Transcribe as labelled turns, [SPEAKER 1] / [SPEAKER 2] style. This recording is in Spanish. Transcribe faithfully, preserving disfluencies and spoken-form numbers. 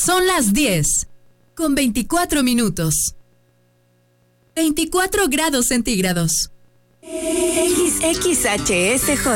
[SPEAKER 1] Son las diez, con veinticuatro minutos. veinticuatro grados centígrados.
[SPEAKER 2] X X H S J